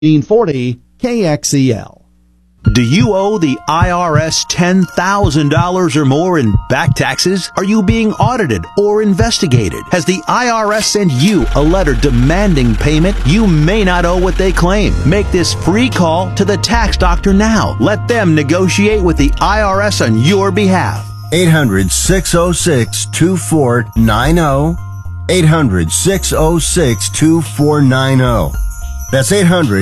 1540 KXEL. Do you owe the IRS $10,000 or more in back taxes? Are you being audited or investigated? Has the IRS sent you a letter demanding payment? You may not owe what they claim. Make this free call to the tax doctor now. Let them negotiate with the IRS on your behalf. 800-606-2490. 800-606-2490. That's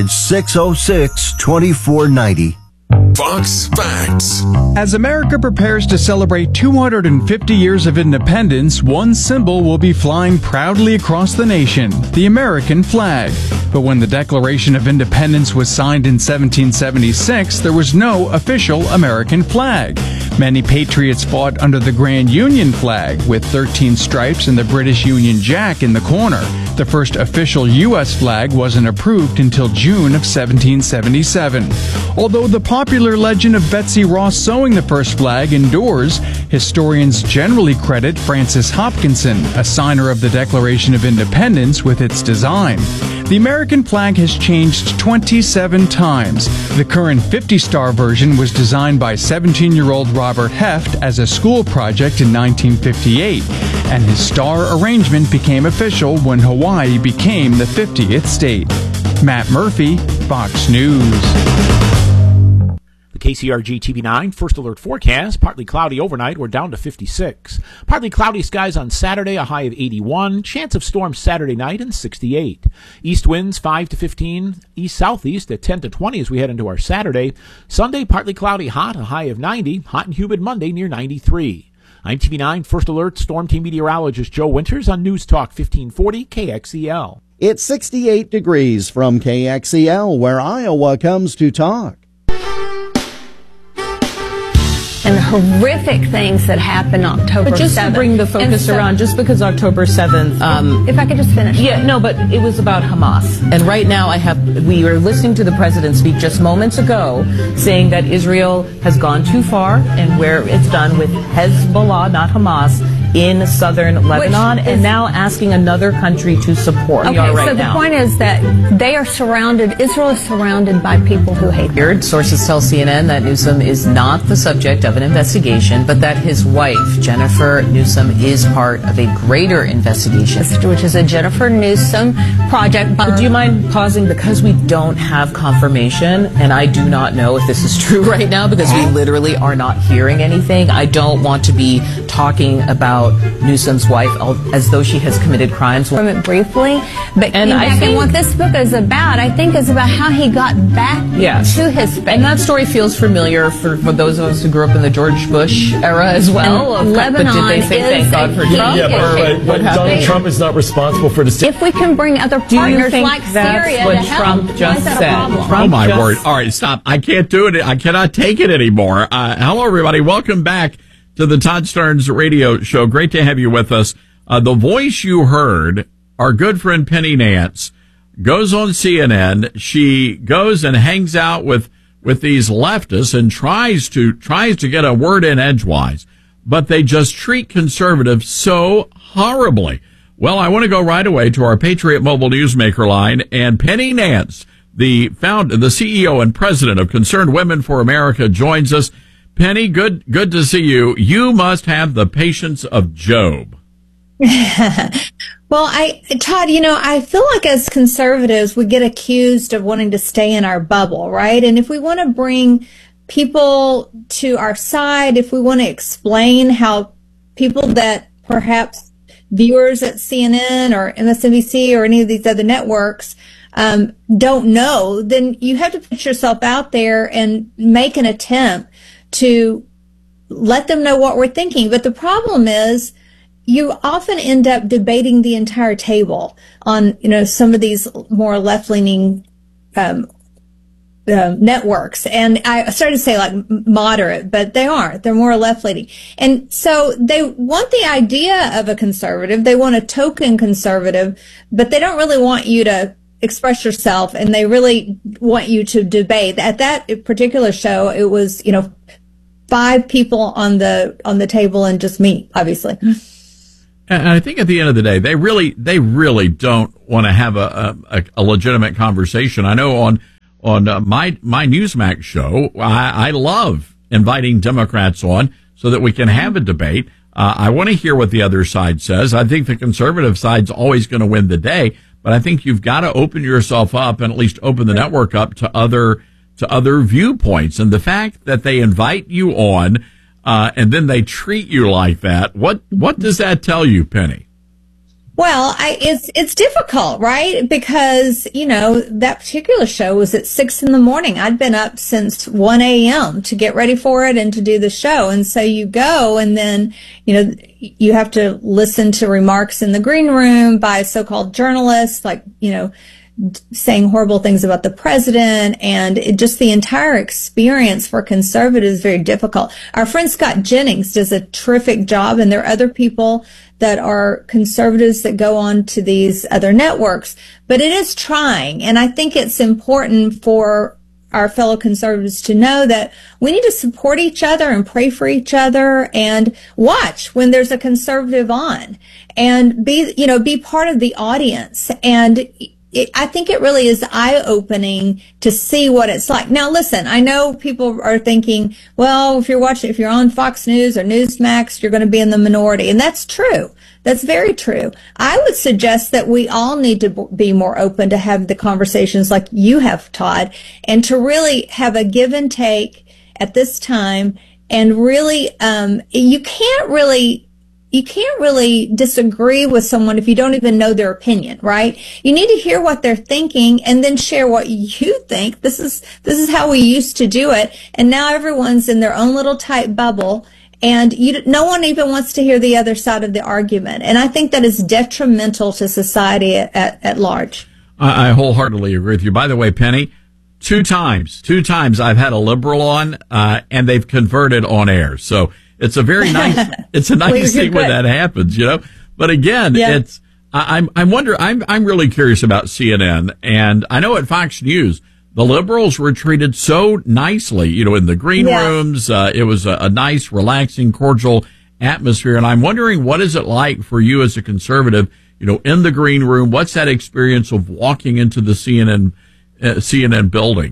800-606-2490. Fox Facts. As America prepares to celebrate 250 years of independence, one symbol will be flying proudly across the nation, the American flag. But when the Declaration of Independence was signed in 1776, there was no official American flag. Many patriots fought under the Grand Union flag, with 13 stripes and the British Union Jack in the corner. The first official U.S. flag wasn't approved until June of 1777. Although the popular legend of Betsy Ross sewing the first flag endures, historians generally credit Francis Hopkinson, a signer of the Declaration of Independence, with its design. The American flag has changed 27 times. The current 50-star version was designed by 17-year-old Robert Heft as a school project in 1958, and his star arrangement became official when Hawaii became the 50th state. Matt Murphy, Fox News. The KCRG TV9 First Alert forecast, partly cloudy overnight. We're down to 56. Partly cloudy skies on Saturday, a high of 81. Chance of storms Saturday night and 68. East winds 5 to 15. East-southeast at 10 to 20 as we head into our Saturday. Sunday, partly cloudy, hot, a high of 90. Hot and humid Monday near 93. I'm TV9 First Alert Storm Team meteorologist Joe Winters on News Talk 1540 KXEL. It's 68 degrees from KXEL, where Iowa comes to talk. And the horrific things that happened October 7th. But just to bring the focus around, just because October 7th... if I could just finish. Yeah, no, but it was about Hamas. And right now we were listening to the president speak just moments ago saying that Israel has gone too far and where it's done with Hezbollah, not Hamas, in southern Lebanon, and now asking another country to support. Okay, so the point is that they are surrounded, Israel is surrounded by people who hate them. Sources tell CNN that Newsom is not the subject of an investigation, but that his wife, Jennifer Newsom, is part of a greater investigation. Which is a Jennifer Newsom project. But do you mind pausing? Because we don't have confirmation, and I do not know if this is true right now, because we literally are not hearing anything. I don't want to be talking about Newsom's wife as though she has committed crimes. From it briefly, but I think what this book is about, I think, is about how he got back to his faith. And that story feels familiar for those of us who grew up in the George Bush era as well. Lebanon, but did they say thank God for Trump? Yeah, but Donald Trump is not responsible for this. If we can bring other partners like Syria what to help, Trump just said? Oh my word! All right, stop! I can't do it. I cannot take it anymore. Hello, everybody. Welcome back to the Todd Starnes Radio Show. Great to have you with us. The voice you heard, our good friend Penny Nance, goes on CNN. She goes and hangs out with these leftists and tries to get a word in edgewise, but they just treat conservatives so horribly. Well, I want to go right away to our Patriot Mobile Newsmaker line, and Penny Nance, the CEO and president of Concerned Women for America, joins us. Penny, good to see you. You must have the patience of Job. Well, Todd, I feel like as conservatives, we get accused of wanting to stay in our bubble, right? And if we want to bring people to our side, if we want to explain how people that perhaps viewers at CNN or MSNBC or any of these other networks don't know, then you have to put yourself out there and make an attempt to let them know what we're thinking. But the problem is you often end up debating the entire table on, some of these more left-leaning networks. And I started to say like moderate, but they aren't. They're more left-leaning. And so they want the idea of a conservative. They want a token conservative, but they don't really want you to express yourself, and they really want you to debate. At that particular show, it was, 5 people on the table and just me, obviously. And I think at the end of the day, they really don't want to have a legitimate conversation. I know on my Newsmax show, I love inviting Democrats on so that we can have a debate. I want to hear what the other side says. I think the conservative side's always going to win the day, but I think you've got to open yourself up and at least open the network up to other viewpoints. And the fact that they invite you on, and then they treat you like that, what does that tell you, Penny? Well, it's difficult, right? Because, that particular show was at 6 a.m. I'd been up since 1 a.m. to get ready for it and to do the show. And so you go and then, you have to listen to remarks in the green room by so-called journalists, like, saying horrible things about the president, and just the entire experience for conservatives is very difficult. Our friend Scott Jennings does a terrific job, and there are other people that are conservatives that go on to these other networks, but it is trying. And I think it's important for our fellow conservatives to know that we need to support each other and pray for each other and watch when there's a conservative on and be part of the audience. And I think it really is eye-opening to see what it's like. Now, listen, I know people are thinking, well, if you're on Fox News or Newsmax, you're going to be in the minority. And that's true. That's very true. I would suggest that we all need to be more open to have the conversations like you have, Todd, and to really have a give and take at this time. And really, you can't really disagree with someone if you don't even know their opinion, right? You need to hear what they're thinking and then share what you think. This is how we used to do it. And now everyone's in their own little tight bubble, and no one even wants to hear the other side of the argument. And I think that is detrimental to society at large. I wholeheartedly agree with you. By the way, Penny, two times I've had a liberal on, and they've converted on air. So it's a very nice, thing when that happens, But again, I'm really curious about CNN, and I know at Fox News, the liberals were treated so nicely, in the green rooms. It was a nice, relaxing, cordial atmosphere. And I'm wondering, what is it like for you as a conservative, in the green room? What's that experience of walking into the CNN building?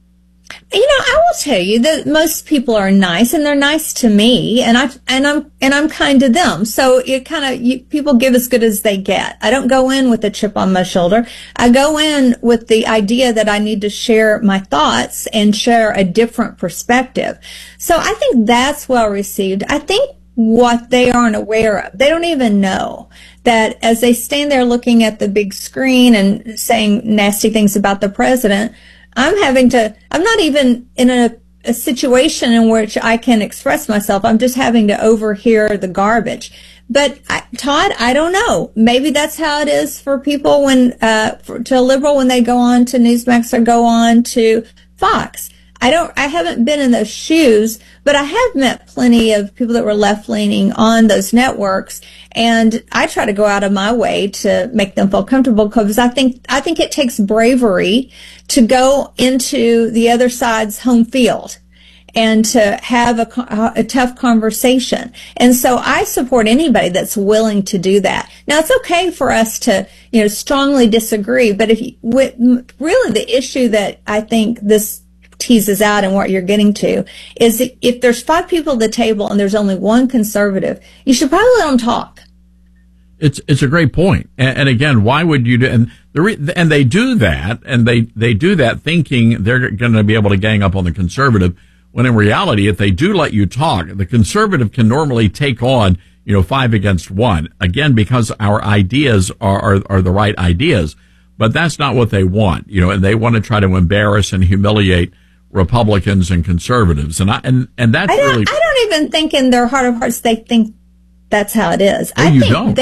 I will tell you that most people are nice, and they're nice to me, and I'm kind to them. So people give as good as they get. I don't go in with a chip on my shoulder. I go in with the idea that I need to share my thoughts and share a different perspective. So I think that's well received. I think what they aren't aware of, they don't even know that as they stand there looking at the big screen and saying nasty things about the president, I'm not even in a situation in which I can express myself. I'm just having to overhear the garbage. But Todd, I don't know. Maybe that's how it is for people to a liberal when they go on to Newsmax or go on to Fox. I haven't been in those shoes, but I have met plenty of people that were left-leaning on those networks, and I try to go out of my way to make them feel comfortable, because I think it takes bravery to go into the other side's home field and to have a tough conversation. And so I support anybody that's willing to do that. Now, it's okay for us to, strongly disagree, but really the issue that I think this teases out and what you're getting to is that if there's 5 people at the table and there's only one conservative, you should probably let them talk. It's a great point. And again, why would you do, and they do that, and they do that thinking they're going to be able to gang up on the conservative, when in reality, if they do let you talk, the conservative can normally take on, 5 against 1, again, because our ideas are the right ideas. But that's not what they want, and they want to try to embarrass and humiliate Republicans and conservatives. And that's really, I don't even think in their heart of hearts they think that's how it is. No, I think don't.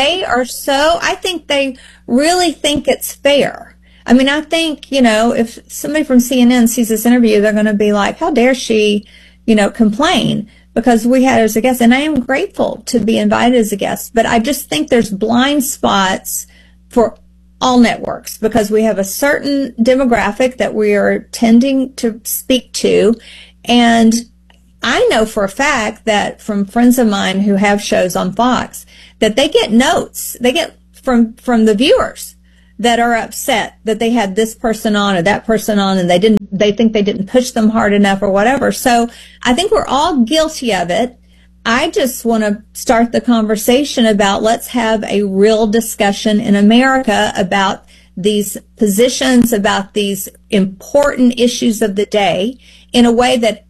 I think they really think it's fair. I mean, I think, if somebody from CNN sees this interview, they're going to be like, how dare she, complain because we had her as a guest. And I am grateful to be invited as a guest, but I just think there's blind spots for all networks because we have a certain demographic that we are tending to speak to. And I know for a fact that from friends of mine who have shows on Fox, that they get notes. They get from the viewers that are upset that they had this person on or that person on, and they think they didn't push them hard enough or whatever. So I think we're all guilty of it. I just want to start the conversation about, let's have a real discussion in America about these positions, about these important issues of the day, in a way that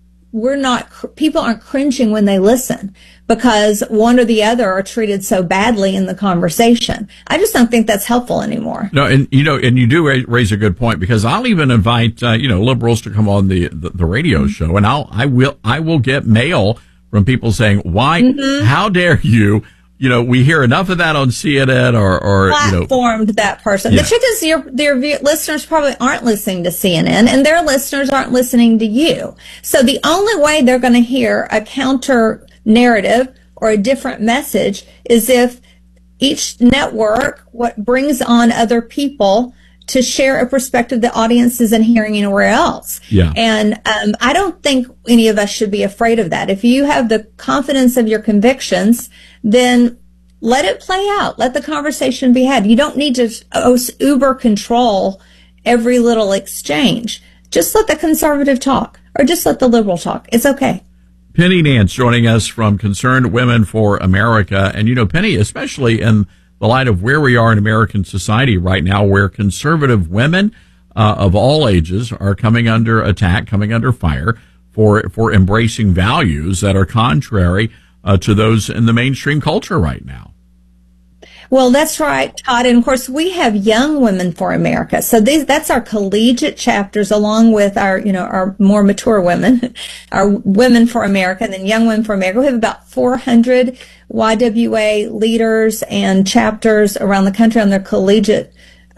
people aren't cringing when they listen because one or the other are treated so badly in the conversation. I just don't think that's helpful anymore. No, and you do raise a good point, because I'll even invite liberals to come on the radio show, and I will get mail from people saying, why, how dare you? We hear enough of that on CNN or platformed that person. Yeah. The truth is, their listeners probably aren't listening to CNN, and their listeners aren't listening to you. So the only way they're going to hear a counter narrative or a different message is if each network brings on other people to share a perspective the audience isn't hearing anywhere else. Yeah. And I don't think any of us should be afraid of that. If you have the confidence of your convictions, then let it play out. Let the conversation be had. You don't need to uber control every little exchange. Just let the conservative talk, or just let the liberal talk. It's okay. Penny Nance joining us from Concerned Women for America. And, Penny, especially in the light of where we are in American society right now, where conservative women of all ages are coming under attack, coming under fire for embracing values that are contrary to those in the mainstream culture right now. Well, that's right, Todd. And of course, we have Young Women for America. So that's our collegiate chapters, along with our more mature women, our Women for America, and then Young Women for America. We have about 400 YWA leaders and chapters around the country on their collegiate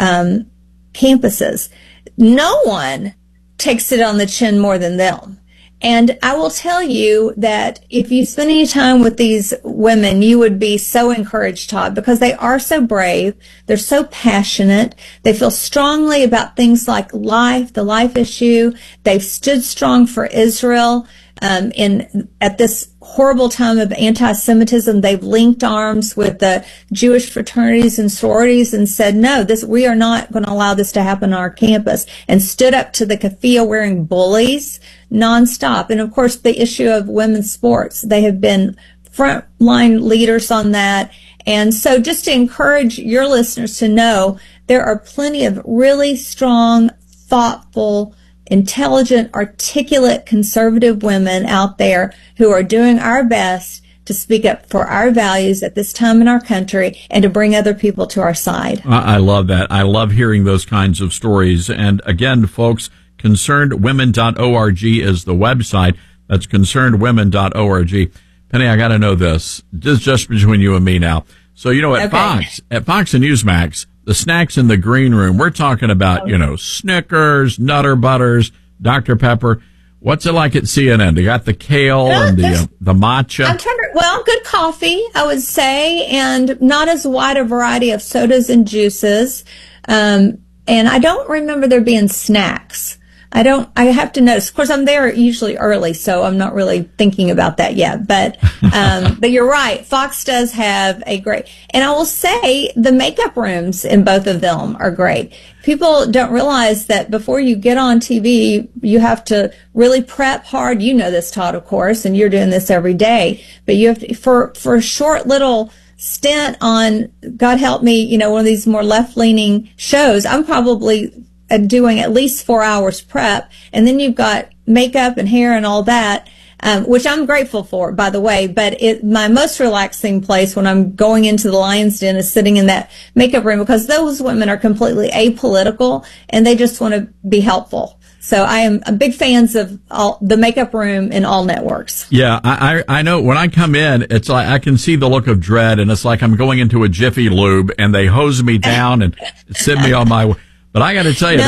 campuses. No one takes it on the chin more than them. And I will tell you that if you spend any time with these women, you would be so encouraged, Todd, because they are so brave. They're so passionate. They feel strongly about things like life, the life issue. They've stood strong for Israel. At this horrible time of anti-Semitism, they've linked arms with the Jewish fraternities and sororities and said, no, we are not going to allow this to happen on our campus, and stood up to the keffiyeh wearing bullies nonstop. And of course, the issue of women's sports, they have been frontline leaders on that. And so just to encourage your listeners to know, there are plenty of really strong, thoughtful, intelligent, articulate, conservative women out there who are doing our best to speak up for our values at this time in our country and to bring other people to our side. I love that. I love hearing those kinds of stories. And again, folks, concernedwomen.org is the website. That's concernedwomen.org. Penny, I got to know this, just between you and me now. So, at Fox and Newsmax, the snacks in the green room, we're talking about, Snickers, Nutter Butters, Dr. Pepper. What's it like at CNN? They got the kale and the matcha. Good coffee, I would say, and not as wide a variety of sodas and juices. And I don't remember there being snacks. I have to notice. Of course, I'm there usually early, so I'm not really thinking about that yet. But you're right. Fox does have a great, and I will say the makeup rooms in both of them are great. People don't realize that before you get on TV, you have to really prep hard. You know this, Todd, of course, and you're doing this every day. But you have to, for a short little stint on, God help me, one of these more left-leaning shows, I'm probably doing at least 4 hours prep, and then you've got makeup and hair and all that, which I'm grateful for, by the way. But my most relaxing place when I'm going into the Lion's Den is sitting in that makeup room, because those women are completely apolitical and they just want to be helpful. So I am a big fans of the makeup room in all networks. Yeah, I know when I come in, it's like I can see the look of dread, and it's like I'm going into a Jiffy Lube and they hose me down and send me on my way. But I got to tell you,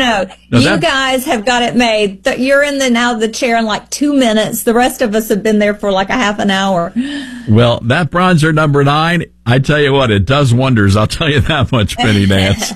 you guys have got it made. You're in the chair in like 2 minutes. The rest of us have been there for like a half an hour. Well, that bronzer number 9, I tell you what, it does wonders. I'll tell you that much, Penny Nance.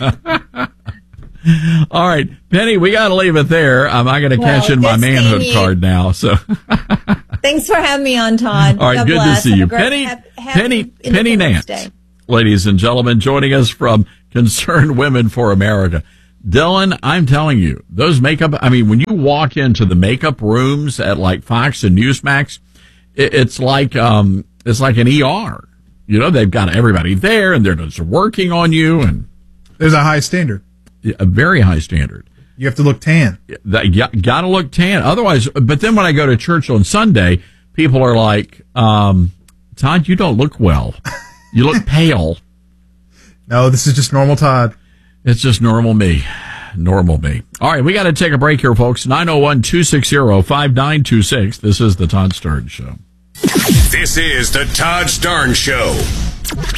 All right, Penny, we got to leave it there. I got to cash in my manhood card now. So Thanks for having me on, Todd. All right, God good bless. to see you. Penny Nance, ladies and gentlemen, joining us from Concerned Women for America. Dylan, I'm telling you, those makeup, I mean, when you walk into the makeup rooms at like Fox and Newsmax, it's like an ER. You know, they've got everybody there and they're just working on you, and there's a high standard. A very high standard. You have to look tan. You got to look tan. Otherwise, but then when I go to church on Sunday, people are like, Todd, you don't look well. You look pale. No, this is just normal Todd. It's just normal me. Normal me. All right, we got to take a break here, folks. 901-260-5926. This is the Todd Stern Show. This is the Todd Stern Show.